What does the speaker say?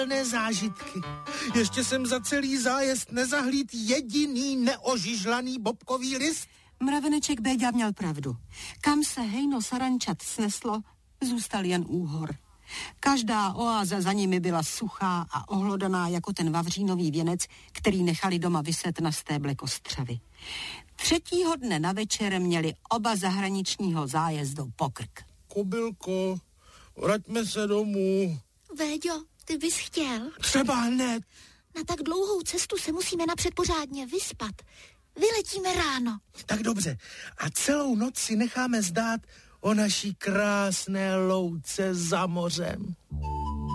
zážitky. Ještě jsem za celý zájezd nezahlíd jediný neožižlaný bobkový list. Mraveneček Béďa měl pravdu. Kam se hejno sarančat sneslo, zůstal jen úhor. Každá oáza za nimi byla suchá a ohlodaná jako ten vavřínový věnec, který nechali doma viset na stéble kostřavy. 3. dne na večer měli oba zahraničního zájezdu pokrk. Kobylko, vraťme se domů. Véďo, ty bys chtěl? Třeba hned. Na tak dlouhou cestu se musíme napřed pořádně vyspat. Vyletíme ráno. Tak dobře. A celou noc si necháme zdát o naší krásné louce za mořem.